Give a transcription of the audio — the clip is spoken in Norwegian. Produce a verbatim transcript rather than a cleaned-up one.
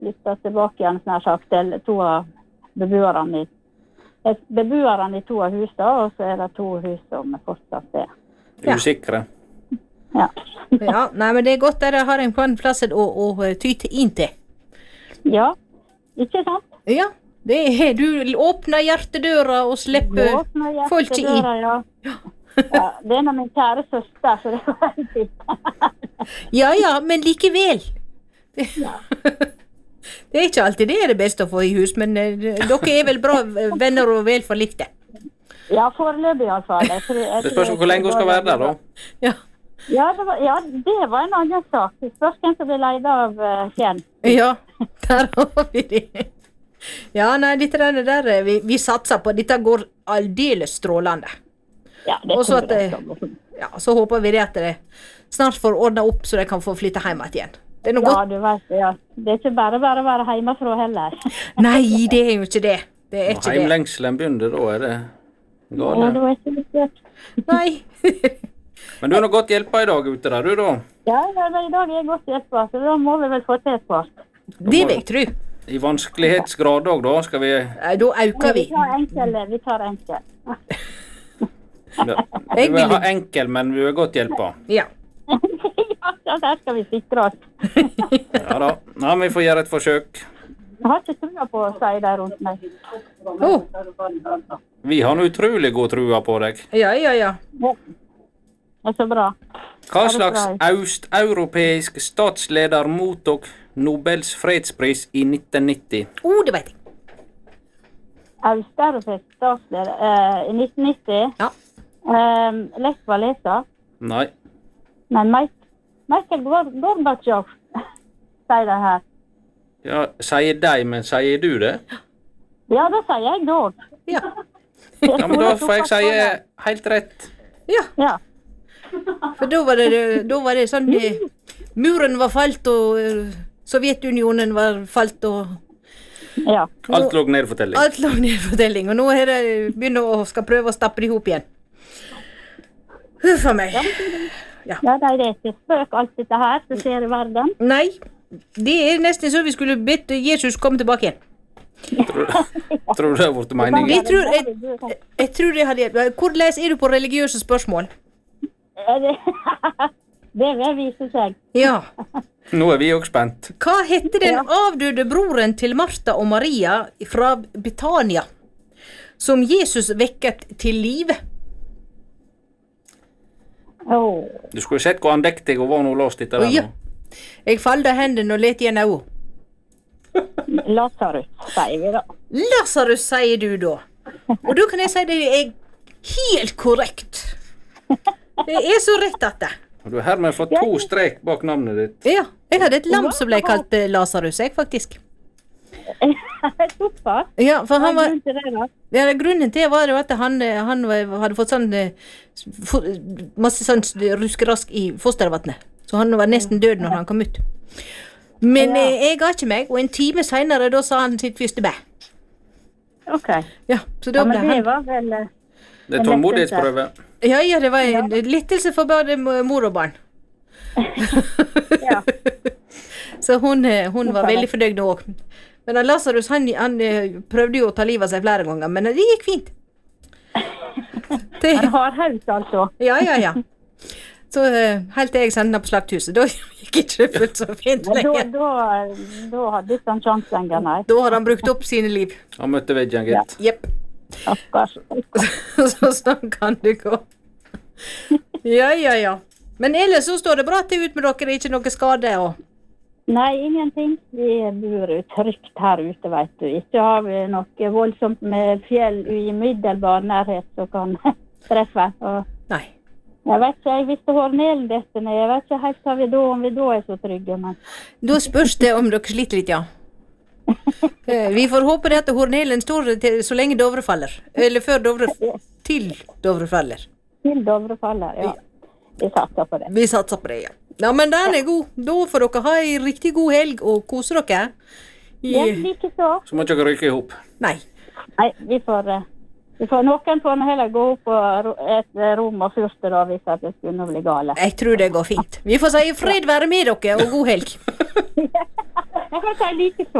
flyttet tilbake igjen, snart sagt, til to av beboerne i, beboerne i to av husene, og så er det to hus som fortsatt er. Ja. Usikre. Ja. Ja, nei, men det er godt at dere har en plass å, å tyte inn til. Ja, ikke sant? Ja, det er, du åpner hjertedøra og slipper folk inn. Ja. Ja, det er min kjære søster, så det var helt fint. Ja, ja, men likevel. Det, Ja. det er ikke alltid det er det beste å få i hus, men uh, dere er vel bra venner og vel forlikte. Ja, foreløpig i alle fall. Jeg tror- jeg Det spørs tror- hvor lenge hun skal være der, da. Ja, Ja, det var, ja, det var en annen sak. Det spørs hvem som ble leid av uh, Kjell. ja, der har vi det. Ja, nei, dette der, der vi, vi satser på. Dette går aldeles strålende. Ja, det Og så tror at jeg det- skal gå fint. Ja, så håper vi det at det snart får ordnet opp, så de kan få flytte hjem igjen. Det er noe Ja, godt. du vet, ja. Det er ikke bare bare å være hjemmefra heller. Nei, det er jo ikke det. Det er Når ikke det. heimlengselen begynner, da er det Ja, gale. det var ikke litt søtt. Nei. Men du har nok godt hjelpa i dag ute der, du da? Ja, ja, det- i dag er jeg godt hjelpa, så da må vi vel få til et par. Det vil jeg tro. I vanskelighetsgrad òg, da, skal vi Nei, Da øker Vi vi. tar enkel, vi tar enkel. Du vil ha enkel, men vi er godt hjelpa. Ja. Ja, der skal vi sikre oss. Ja da. Nei, men vi får gjøre et forsøk. Jeg har ikke trua på å si det rundt meg. Oh, Vi har nå utrolig god trua på deg. ja, ja, ja. Ja. Det er så bra. Hva slags østeuropeisk statsleder mottok Nobels fredspris i nitten nitti? Oh, det vet jeg. Østeuropeisk statsleder eh, i nitten nitti. Ja. Eh, Lech Walesa. Nei. Men Mike, Michael Gor- Gorbachev sier det her. Ja, sier de, men sier du det? Ja, det sier jeg da. Ja. Ja, men da får jeg si helt rett. Ja, Ja. for da var det, da var det sånn eh, muren var falt, og eh, Sovjetunionen var falt, og Ja. Alt lå ned for telling. alt lå ned i fortelling, og nå er det begynner å skal prøve å stappe det ihop igjen. Huff a meg. Ja, det er ikke spøk alt dette her som skjer i verden. Nei, det er nesten så vi skulle bedt Jesus komme tilbake igjen. Tror, tror du det har vært meningen? Vi tror, jeg, jeg tror det hadde hjulpet. Hvordan er du på religiøse spørsmål? Det vil vise seg. Ja. Nå er vi også spent. Hva hette den avdøde broren til Martha og Maria fra Betania, som Jesus vekket til live? Åh. Du skulle sett hvor andektig hun var når hun låste dette Å, der ja. nå. Jeg falda hendene og let igjen øynene. Lazarus, sier vi da. Lazarus, sier du da. Og da kan jeg si det er helt korrekt. Det er så rett at det. Og du har hermed fått to strek bak navnet ditt. Ja, jeg hadde et lam som ble kalt eh, Lazarus, jeg faktisk. Toppa. Ja, for han var... Grunn til det da. Ja, grunnen til var jo at han, eh, han var- hadde fått sånn eh, fo- masse sånn ruskerask i fostervattnet. Så han var nesten død når han kom ut. Men Ja. eh, jeg ga ikke meg, og en time senere da sa han sitt første bæ. Ok. Ja, så Ja, da ble men det han... var vel... eh, Det er tålmodighetsprøve. Ja, ja, det var en lettelse for både mo- mor og barn. Ja. Så hun, eh, hun var veldig fornøyd nå også. Men han Lazarus, han, han eh, prøvde jo å ta livet av seg flere ganger, men det gikk fint. Det, Han har haus, altså. ja, ja, ja. Så eh, helt til jeg sendte han på slakthuset, da gikk ikke det fullt så fint Men da, lenger. da, da hadde ikke han sjanse lenger, nei. Da har han brukt opp sine liv. Han møtte veggen, gitt. Jepp. Stakkars. Så sånn kan det gå. Ja, ja, ja. Men ellers så står det bra til ut med dere, ikke noe skade og... Nei, ingenting. Vi bor jo trygt her ute, vet du. Ikke har vi noe voldsomt med fjell i umiddelbar nærhet som kan treffe. Og Nei. jeg vet ikke, jeg visste Hornelen dette ned. Jeg vet ikke helt hva vi da, om vi da er så trygge, men... Da spørs det om dere sliter litt, ja. Eh, Vi får håpe det at Hornelen står til, så lenge Dovre faller. Eller før Dovre... Til Dovre faller. Til Dovre faller, ja. Vi satser på det. Vi satser på det, ja. Ja, men den er god. Da får dere ha en riktig god helg og kose dere. I... Ja, like så. Så må ikke dere rykke ihop. Nei. Nei, vi får... eh, Vi får noen får heller gå opp på ro- et rom og fyrste da, hvis at det skulle bli gale. Jeg tror det går fint. Vi får si fred være med dere, og god helg. Jeg kan si like så.